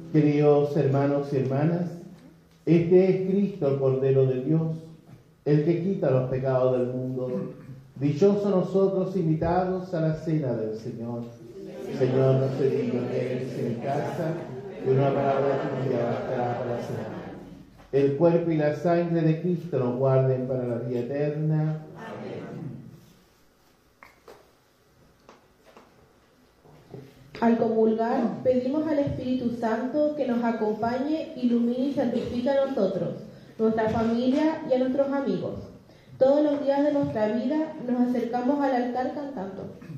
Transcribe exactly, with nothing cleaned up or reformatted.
Queridos hermanos y hermanas, este es Cristo, el Cordero de Dios, el que quita los pecados del mundo. Dichosos nosotros invitados a la cena del Señor. Señor, no se digno que entres en mi casa, y una palabra tuya bastará para cenar. El cuerpo y la sangre de Cristo nos guarden para la vida eterna. Al comulgar, pedimos al Espíritu Santo que nos acompañe, ilumine y santifique a nosotros, nuestra familia y a nuestros amigos. Todos los días de nuestra vida nos acercamos al altar cantando.